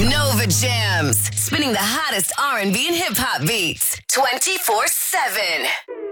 Nova Jams, spinning the hottest R&B and hip hop beats 24/7.